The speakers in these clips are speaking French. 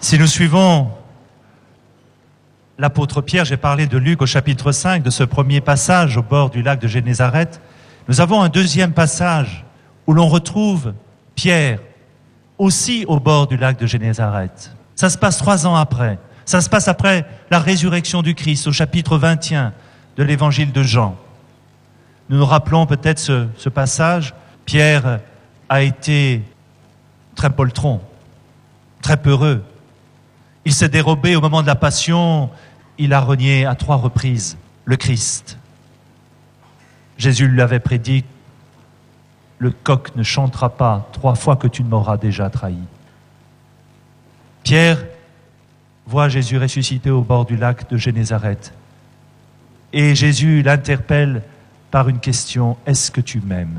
Si nous suivons l'apôtre Pierre, j'ai parlé de Luc au chapitre 5, de ce premier passage au bord du lac de Génézareth, nous avons un deuxième passage où l'on retrouve Pierre aussi au bord du lac de Génézareth. Ça se passe 3 ans après. Ça se passe après la résurrection du Christ au chapitre 21 de l'évangile de Jean. Nous nous rappelons peut-être ce passage. Pierre a été très poltron, très peureux. Il s'est dérobé au moment de la passion. Il a renié à 3 reprises le Christ. Jésus lui avait prédit: le coq ne chantera pas 3 fois que tu ne m'auras déjà trahi. Pierre voit Jésus ressuscité au bord du lac de Génézareth. Et Jésus l'interpelle par une question: est-ce que tu m'aimes?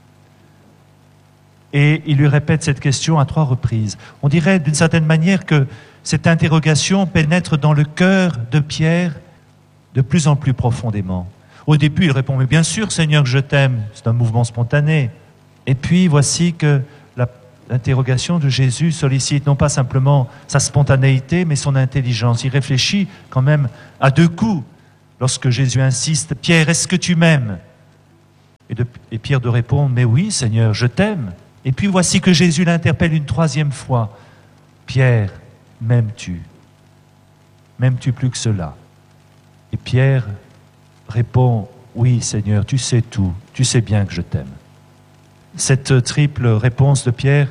Et il lui répète cette question à 3 reprises. On dirait d'une certaine manière que cette interrogation pénètre dans le cœur de Pierre de plus en plus profondément. Au début, il répond: mais bien sûr, Seigneur, je t'aime. C'est un mouvement spontané. Et puis, voici que l'interrogation de Jésus sollicite non pas simplement sa spontanéité, mais son intelligence. Il réfléchit quand même à 2 coups lorsque Jésus insiste: Pierre, est-ce que tu m'aimes? Et Pierre de répondre: mais oui, Seigneur, je t'aime. Et puis voici que Jésus l'interpelle une 3e fois: Pierre, m'aimes-tu? M'aimes-tu plus que cela? Et Pierre répond: oui, Seigneur, tu sais tout, tu sais bien que je t'aime. Cette triple réponse de Pierre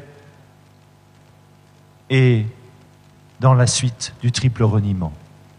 est dans la suite du triple reniement.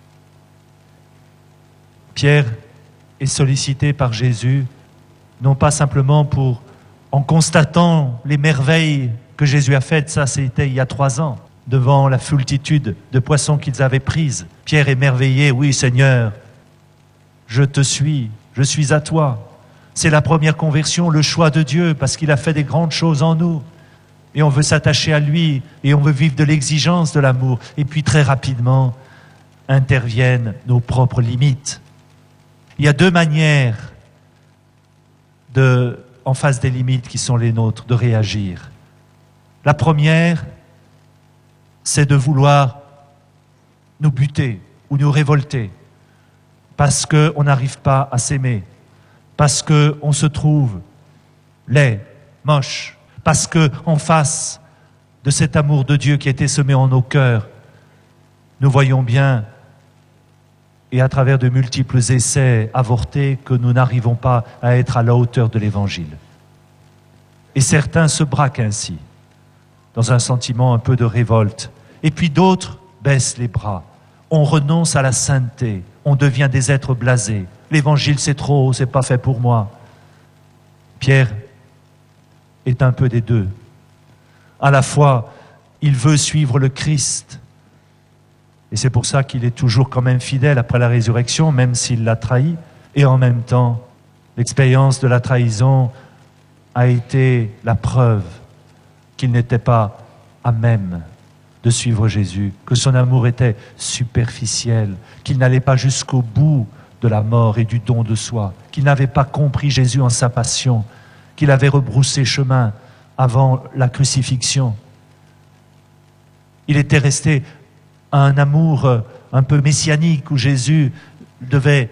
Pierre est sollicité par Jésus, non pas simplement en constatant les merveilles que Jésus a faites, ça c'était il y a 3 ans, devant la foultitude de poissons qu'ils avaient prises. Pierre émerveillé: oui, Seigneur, je te suis, je suis à toi. C'est la première conversion, le choix de Dieu, parce qu'il a fait des grandes choses en nous. Et on veut s'attacher à lui, et on veut vivre de l'exigence de l'amour. Et puis très rapidement, interviennent nos propres limites. Il y a 2 manières en face des limites qui sont les nôtres, de réagir. La première, c'est de vouloir nous buter ou nous révolter, parce qu'on n'arrive pas à s'aimer, parce qu'on se trouve laid, moche, parce qu'en face de cet amour de Dieu qui a été semé en nos cœurs, nous voyons bien, et à travers de multiples essais avortés, que nous n'arrivons pas à être à la hauteur de l'Évangile. Et certains se braquent ainsi, dans un sentiment un peu de révolte. Et puis d'autres baissent les bras. On renonce à la sainteté, on devient des êtres blasés. L'Évangile, c'est trop, c'est pas fait pour moi. Pierre est un peu des 2. À la fois, il veut suivre le Christ, et c'est pour ça qu'il est toujours quand même fidèle après la résurrection, même s'il l'a trahi. Et en même temps, l'expérience de la trahison a été la preuve qu'il n'était pas à même de suivre Jésus, que son amour était superficiel, qu'il n'allait pas jusqu'au bout de la mort et du don de soi, qu'il n'avait pas compris Jésus en sa passion, qu'il avait rebroussé chemin avant la crucifixion. Il était resté à un amour un peu messianique où Jésus devait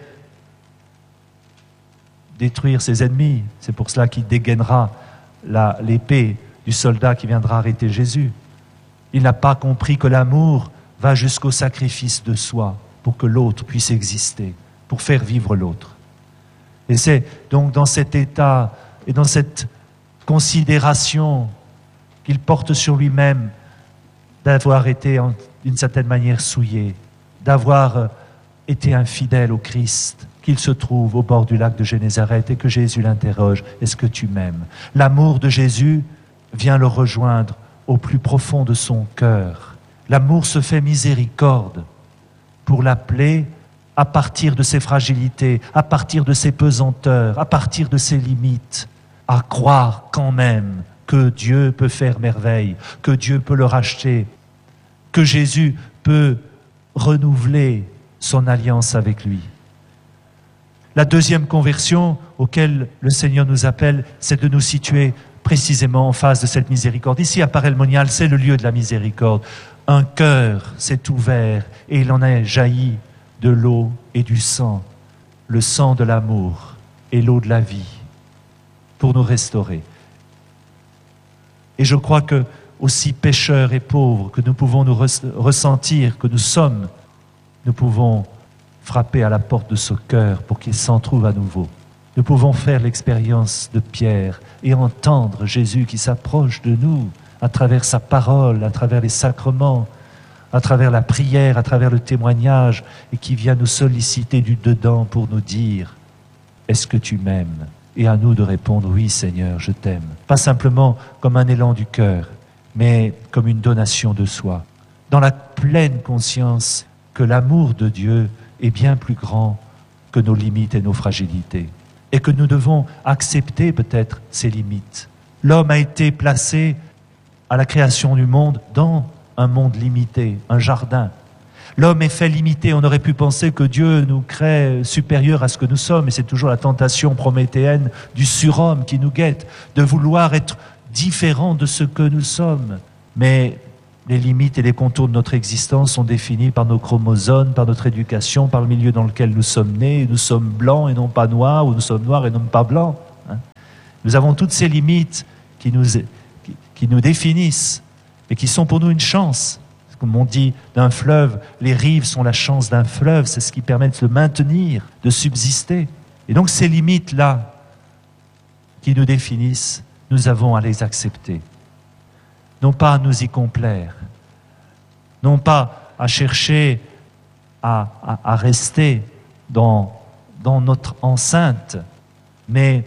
détruire ses ennemis. C'est pour cela qu'il dégainera l'épée du soldat qui viendra arrêter Jésus. Il n'a pas compris que l'amour va jusqu'au sacrifice de soi pour que l'autre puisse exister, pour faire vivre l'autre. Et c'est donc dans cet état et dans cette considération qu'il porte sur lui-même d'avoir été d'une certaine manière souillé, d'avoir été infidèle au Christ, qu'il se trouve au bord du lac de Génézareth et que Jésus l'interroge: est-ce que tu m'aimes? L'amour de Jésus vient le rejoindre au plus profond de son cœur. L'amour se fait miséricorde pour l'appeler à partir de ses fragilités, à partir de ses pesanteurs, à partir de ses limites, à croire quand même que Dieu peut faire merveille, que Dieu peut le racheter, que Jésus peut renouveler son alliance avec lui. La deuxième conversion auquel le Seigneur nous appelle, c'est de nous situer précisément en face de cette miséricorde. Ici, à Paray-le-Monial, c'est le lieu de la miséricorde. un cœur s'est ouvert et il en a jailli de l'eau et du sang, le sang de l'amour et l'eau de la vie, pour nous restaurer. Et je crois que, aussi pécheurs et pauvres que nous pouvons nous ressentir que nous sommes, nous pouvons frapper à la porte de ce cœur pour qu'il s'entr'ouvre à nouveau. Nous pouvons faire l'expérience de Pierre et entendre Jésus qui s'approche de nous à travers sa parole, à travers les sacrements, à travers la prière, à travers le témoignage, et qui vient nous solliciter du dedans pour nous dire « Est-ce que tu m'aimes ?» Et à nous de répondre « Oui Seigneur, je t'aime ». Pas simplement comme un élan du cœur, mais comme une donation de soi, dans la pleine conscience que l'amour de Dieu est bien plus grand que nos limites et nos fragilités, et que nous devons accepter peut-être ces limites. L'homme a été placé à la création du monde dans un monde limité, un jardin. L'homme est fait limité. On aurait pu penser que Dieu nous crée supérieurs à ce que nous sommes, et c'est toujours la tentation prométhéenne du surhomme qui nous guette, de vouloir être différents de ce que nous sommes. Mais les limites et les contours de notre existence sont définis par nos chromosomes, par notre éducation, par le milieu dans lequel nous sommes nés. Nous sommes blancs et non pas noirs, ou nous sommes noirs et non pas blancs. Nous avons toutes ces limites qui nous définissent et qui sont pour nous une chance. Comme on dit d'un fleuve, les rives sont la chance d'un fleuve, c'est ce qui permet de se maintenir, de subsister. Et donc ces limites-là qui nous définissent, nous avons à les accepter. Non pas à nous y complaire, non pas à chercher à rester dans notre enceinte, mais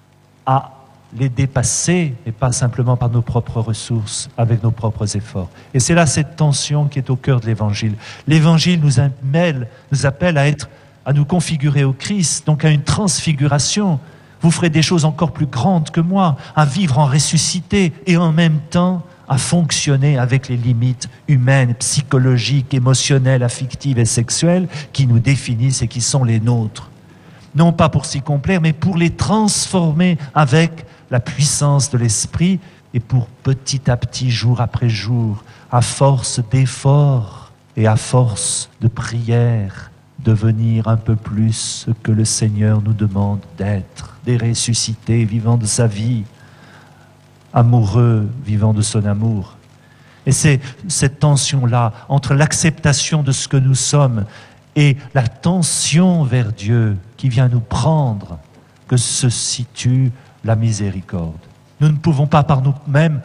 à les dépasser, et pas simplement par nos propres ressources, avec nos propres efforts. Et c'est là cette tension qui est au cœur de l'Évangile. L'Évangile nous appelle à nous configurer au Christ, donc à une transfiguration. Vous ferez des choses encore plus grandes que moi, à vivre en ressuscité, et en même temps à fonctionner avec les limites humaines, psychologiques, émotionnelles, affectives et sexuelles qui nous définissent et qui sont les nôtres. Non pas pour s'y complaire, mais pour les transformer avec la puissance de l'Esprit, et pour petit à petit, jour après jour, à force d'efforts et à force de prière, devenir un peu plus ce que le Seigneur nous demande d'être, des ressuscités vivant de sa vie, amoureux vivant de son amour. Et c'est cette tension-là entre l'acceptation de ce que nous sommes et la tension vers Dieu qui vient nous prendre que se situe la miséricorde. Nous ne pouvons pas par nous-mêmes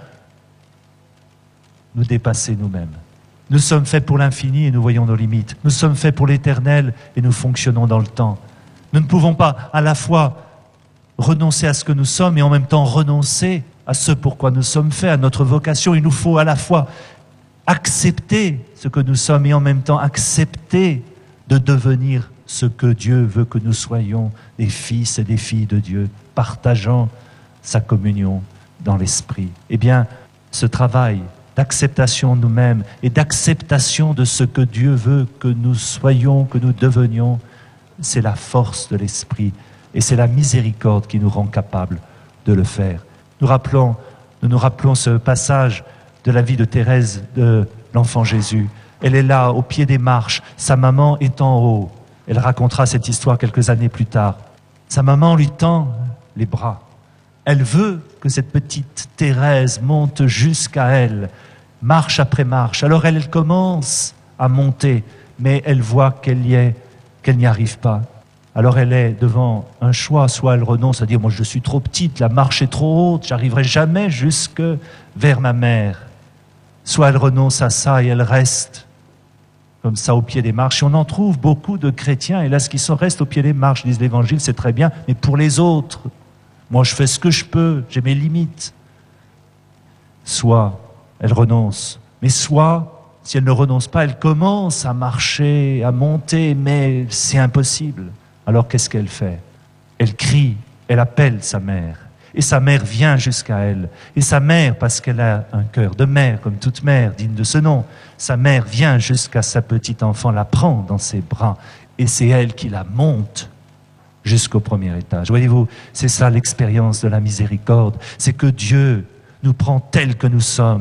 nous dépasser nous-mêmes. Nous sommes faits pour l'infini et nous voyons nos limites. Nous sommes faits pour l'éternel et nous fonctionnons dans le temps. Nous ne pouvons pas à la fois renoncer à ce que nous sommes et en même temps renoncer à ce pourquoi nous sommes faits, à notre vocation. Il nous faut à la fois accepter ce que nous sommes et en même temps accepter de devenir ce que Dieu veut que nous soyons, des fils et des filles de Dieu, partageant sa communion dans l'Esprit. Eh bien, ce travail d'acceptation de nous-mêmes et d'acceptation de ce que Dieu veut que nous soyons, que nous devenions, c'est la force de l'Esprit et c'est la miséricorde qui nous rend capables de le faire. Nous nous rappelons ce passage de la vie de Thérèse de l'enfant Jésus. Elle est là, au pied des marches, sa maman est en haut. Elle racontera cette histoire quelques années plus tard. Sa maman lui tend les bras. Elle veut que cette petite Thérèse monte jusqu'à elle, marche après marche. Alors elle commence à monter, mais elle voit qu'elle n'y arrive pas. Alors elle est devant un choix, soit elle renonce à dire « moi je suis trop petite, la marche est trop haute, j'arriverai jamais jusque vers ma mère ». Soit elle renonce à ça et elle reste comme ça au pied des marches. Et on en trouve beaucoup de chrétiens, hélas, qui restent au pied des marches, disent l'Évangile, c'est très bien, mais pour les autres, moi je fais ce que je peux, j'ai mes limites. Soit elle renonce, mais soit, si elle ne renonce pas, elle commence à marcher, à monter, mais c'est impossible. Alors qu'est-ce qu'elle fait? Elle crie, elle appelle sa mère. Et sa mère vient jusqu'à elle. Et sa mère, parce qu'elle a un cœur de mère, comme toute mère, digne de ce nom, sa mère vient jusqu'à sa petite enfant, la prend dans ses bras, et c'est elle qui la monte jusqu'au premier étage. Voyez-vous, c'est ça l'expérience de la miséricorde. C'est que Dieu nous prend tels que nous sommes,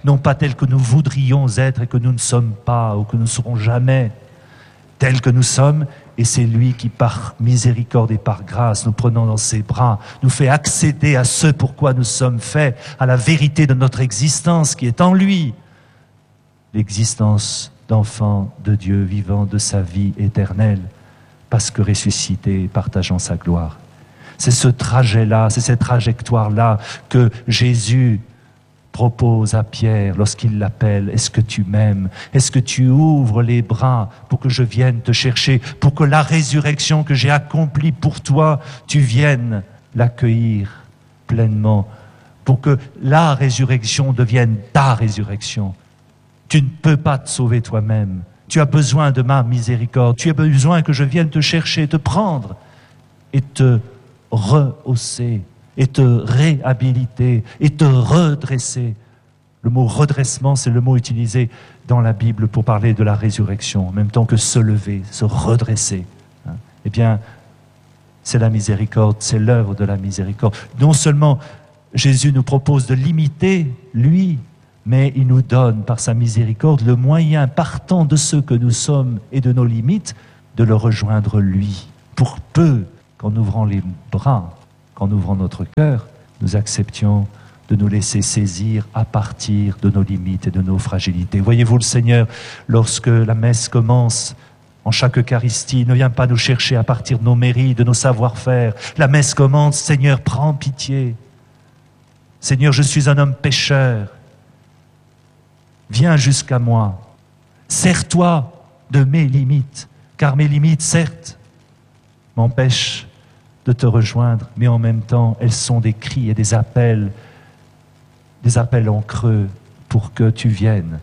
non pas tels que nous voudrions être et que nous ne sommes pas ou que nous ne serons jamais, tels que nous sommes, et c'est lui qui, par miséricorde et par grâce, nous prenant dans ses bras, nous fait accéder à ce pourquoi nous sommes faits, à la vérité de notre existence qui est en lui, l'existence d'enfant de Dieu vivant de sa vie éternelle, parce que ressuscité, partageant sa gloire. C'est ce trajet-là, c'est cette trajectoire-là que Jésus propose à Pierre lorsqu'il l'appelle. Est-ce que tu m'aimes? Est-ce que tu ouvres les bras pour que je vienne te chercher, pour que la résurrection que j'ai accomplie pour toi, tu viennes l'accueillir pleinement, pour que la résurrection devienne ta résurrection. Tu ne peux pas te sauver toi-même. Tu as besoin de ma miséricorde. Tu as besoin que je vienne te chercher, te prendre et te rehausser, et te réhabiliter, et te redresser. Le mot redressement, c'est le mot utilisé dans la Bible pour parler de la résurrection, en même temps que se lever, se redresser. Eh bien, c'est la miséricorde, c'est l'œuvre de la miséricorde. Non seulement Jésus nous propose de l'imiter, lui, mais il nous donne, par sa miséricorde, le moyen, partant de ce que nous sommes et de nos limites, de le rejoindre lui. Pour peu qu'en ouvrant les bras, qu'en ouvrant notre cœur, nous acceptions de nous laisser saisir à partir de nos limites et de nos fragilités. Voyez-vous, le Seigneur, lorsque la messe commence, en chaque Eucharistie, ne vient pas nous chercher à partir de nos mérites, de nos savoir-faire. La messe commence, Seigneur, prends pitié. Seigneur, je suis un homme pécheur. Viens jusqu'à moi. Sers-toi de mes limites, car mes limites, certes, m'empêchent de te rejoindre, mais en même temps, elles sont des cris et des appels en creux pour que tu viennes.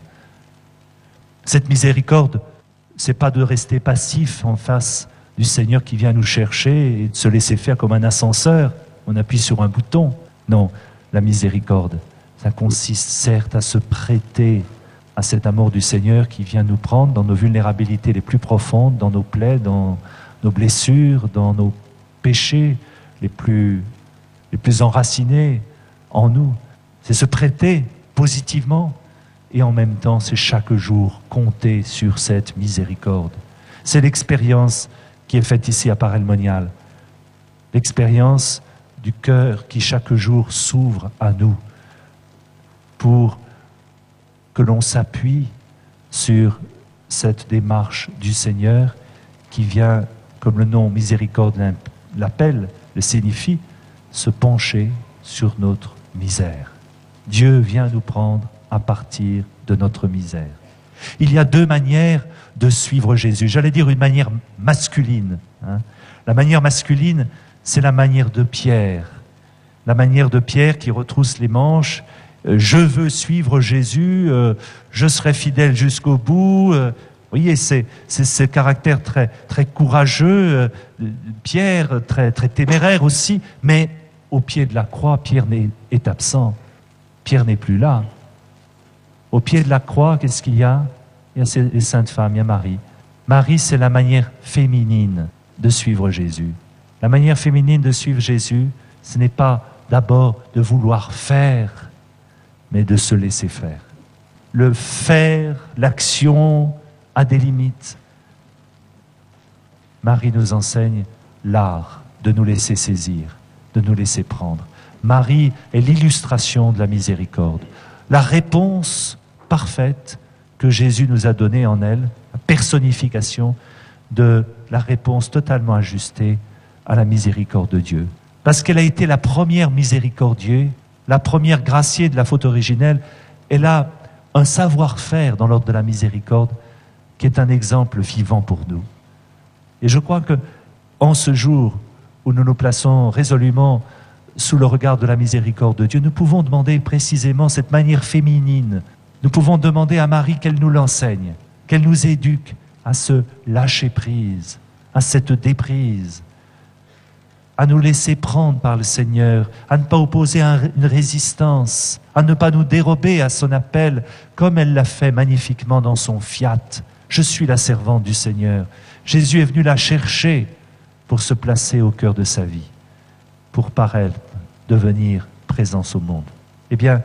Cette miséricorde, c'est pas de rester passif en face du Seigneur qui vient nous chercher et de se laisser faire comme un ascenseur. On appuie sur un bouton. Non, la miséricorde, ça consiste certes à se prêter à cet amour du Seigneur qui vient nous prendre dans nos vulnérabilités les plus profondes, dans nos plaies, dans nos blessures, dans nos péchés les plus enracinés en nous. C'est se prêter positivement et en même temps, c'est chaque jour compter sur cette miséricorde. C'est l'expérience qui est faite ici à Parelmonial, l'expérience du cœur qui chaque jour s'ouvre à nous pour que l'on s'appuie sur cette démarche du Seigneur qui vient, comme le nom miséricorde l'appelle, le signifie, se pencher sur notre misère. Dieu vient nous prendre à partir de notre misère. Il y a deux manières de suivre Jésus. J'allais dire une manière masculine. La manière masculine, c'est la manière de Pierre. La manière de Pierre qui retrousse les manches. Je veux suivre Jésus, je serai fidèle jusqu'au bout. Vous voyez, c'est ce caractère très, très courageux. Pierre, très, très téméraire aussi. Mais au pied de la croix, Pierre est absent. Pierre n'est plus là. Au pied de la croix, qu'est-ce qu'il y a? Il y a les saintes femmes, il y a Marie. Marie, c'est la manière féminine de suivre Jésus. La manière féminine de suivre Jésus, ce n'est pas d'abord de vouloir faire, mais de se laisser faire. Le faire, l'action a des limites. Marie nous enseigne l'art de nous laisser saisir, de nous laisser prendre. Marie est l'illustration de la miséricorde, la réponse parfaite que Jésus nous a donnée en elle, la personnification de la réponse totalement ajustée à la miséricorde de Dieu. Parce qu'elle a été la première miséricordieuse, la première graciée de la faute originelle, elle a un savoir-faire dans l'ordre de la miséricorde qui est un exemple vivant pour nous. Et je crois que en ce jour où nous nous plaçons résolument sous le regard de la miséricorde de Dieu, nous pouvons demander précisément cette manière féminine. Nous pouvons demander à Marie qu'elle nous l'enseigne, qu'elle nous éduque à se lâcher prise, à cette déprise, à nous laisser prendre par le Seigneur, à ne pas opposer une résistance, à ne pas nous dérober à son appel, comme elle l'a fait magnifiquement dans son Fiat. Je suis la servante du Seigneur. Jésus est venu la chercher pour se placer au cœur de sa vie, pour par elle devenir présence au monde. Eh bien,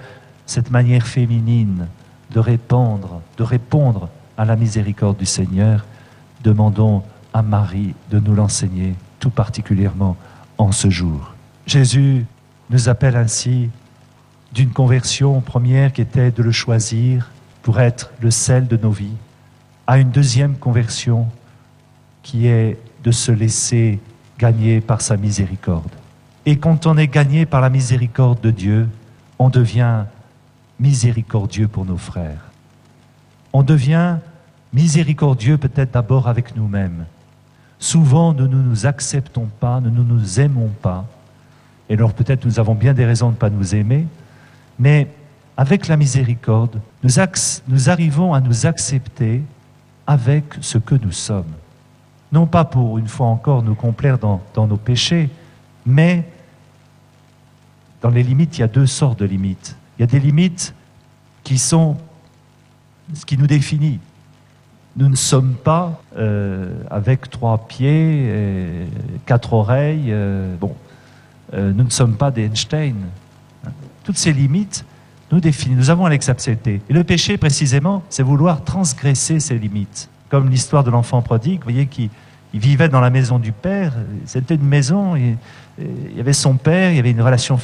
cette manière féminine de répondre à la miséricorde du Seigneur, demandons à Marie de nous l'enseigner tout particulièrement en ce jour. Jésus nous appelle ainsi d'une conversion première qui était de le choisir pour être le sel de nos vies, à une deuxième conversion qui est de se laisser gagner par sa miséricorde. Et quand on est gagné par la miséricorde de Dieu, on devient miséricordieux pour nos frères. On devient miséricordieux peut-être d'abord avec nous-mêmes. Souvent, nous ne nous acceptons pas, nous ne nous aimons pas. Et alors peut-être nous avons bien des raisons de ne pas nous aimer, mais avec la miséricorde, nous arrivons à nous accepter avec ce que nous sommes. Non pas pour, une fois encore, nous complaire dans nos péchés, mais dans les limites, il y a deux sortes de limites. Il y a des limites qui sont ce qui nous définit. Nous ne sommes pas avec 3 pieds, et 4 oreilles. Nous ne sommes pas des Einstein. Toutes ces limites nous définissent. Nous avons à les accepter. Et le péché, précisément, c'est vouloir transgresser ces limites. Comme l'histoire de l'enfant prodigue, vous voyez, qui vivait dans la maison du père. C'était une maison, il y avait son père, il y avait une relation